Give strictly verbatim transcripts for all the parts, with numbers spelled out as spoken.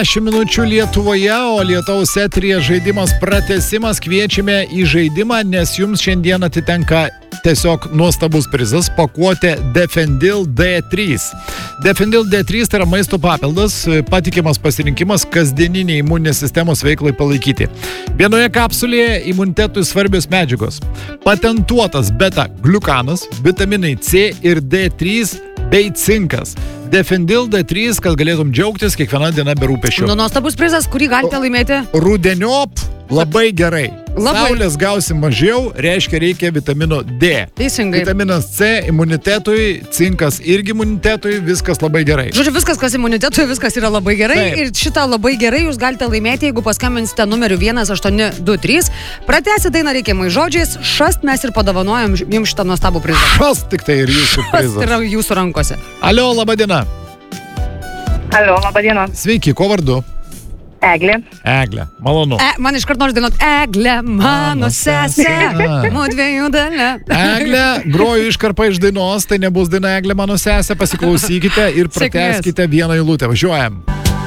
dešimt minučių Lietuvoje, o lietaus eteryje žaidimas pratęsimas. Kviečiame į žaidimą, nes jums šiandien atitenka tiesiog nuostabus prizas – pakuotė Defendil D trys. Defendil D trys tai yra maisto papildas, patikimas pasirinkimas kasdieniniai imuninės sistemos veiklai palaikyti. Vienoje kapsulėje imunitetui svarbios medžiagos. Patentuotas beta-gliukanas, vitaminai C ir D trys bei cinkas. Defendil D trys, kad galėtum džiaugtis kiekvieną dieną be rūpesčių. Nu, nuostabus prizas, kurį galite laimėti? Rudeniop labai gerai. Labai. Saulės gausi mažiau, reiškia reikia vitamino D. Teisingai. Vitaminas C imunitetui, cinkas irgi imunitetui, viskas labai gerai. Žodžiu, viskas, kas imunitetui, viskas yra labai gerai. Taip. Ir šitą labai gerai jūs galite laimėti, jeigu paskambinsite numeriu vienas aštuoni du trys. Pratęsite dainą reikiamais žodžiais, šast mes ir padovanojam jums šitą nuostabų prizą. Šast tik tai ir jūsų Šast prizas. yra jūsų rankose. Alio, laba diena. Alio, laba diena. Sveiki, ko vardu? Eglė. Eglė, malonu. E, man iškart nors dainuot, Eglė, mano sesė, mū dviejų dalė. Eglė, groju iškarpą iš dainos, tai nebus daina Eglė, mano sesė, pasiklausykite ir pratęskite vieną eilutę. Važiuojam.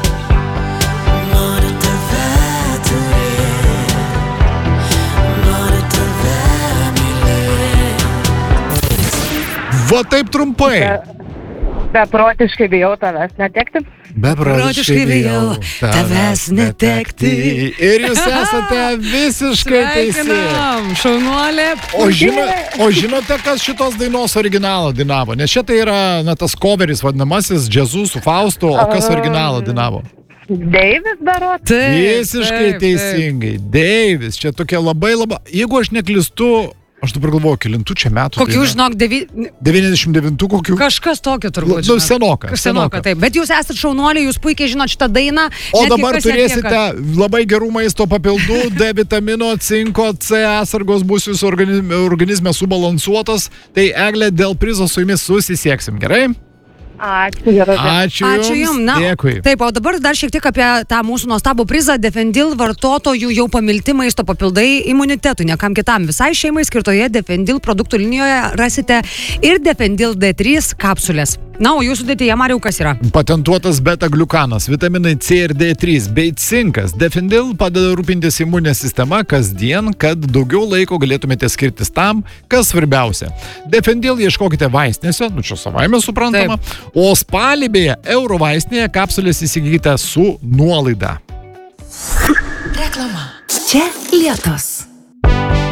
Va taip trumpai. Beprotiškai bijau tavęs netekti. Beprotiškai bijau tavęs netekti. Ir jūs esate visiškai teisi. Sveikinam, šaunuolė. O, žino, o žinote, kas šitos dainos originalą dainavo? Nes čia tai yra na, tas coveris vadinamasis, džiazu su Faustu, o kas originalą dainavo? Deivis darot. Taip, Visiškai taip, teisingai. Deivis, čia tokia labai labai... Jeigu aš neklystu, aš dabar galvoju, kelintų čia metų. Kokių, žinok, devi... devyniasdešimt devintų kokių? Kažkas tokio turbūt. Nu, senoka. Senoka, senoka, taip. Bet jūs esate šaunuoliai, jūs puikiai žinot šitą dainą. O dabar turėsite labai gerų maisto papildų, D vitamino, cinko, C atsargos bus jūsų organizme, organizme subalansuotas. Tai Eglė, dėl prizo su jumis susisieksim, gerai? Ačiū, gerai. Ačiū jums. Ačiū jums. Na, dėkui. Taip, o dabar dar šiek tiek apie tą mūsų nuostabų prizą. Defendil vartotojų jau pamilti maisto papildai imunitetui, nekam kitam. Visai šeimai skirtoje Defendil produktų linijoje rasite ir Defendil D trys kapsulės. Na, o jūsų sudėtyje, Mariau, kas yra? Patentuotas beta-gliukanas, vitaminai C ir D trys bei cinkas. Defendil padeda rūpintis imuninė sistema kasdien, kad daugiau laiko galėtumėte skirtis tam, kas svarbiausia. Defendil ieškokite vaistinėse, nu čia savaime suprantama, taip. O spalį beje, Euro vaistinėje kapsulės įsigykite su nuolaida. Reklama. Čia Lietos.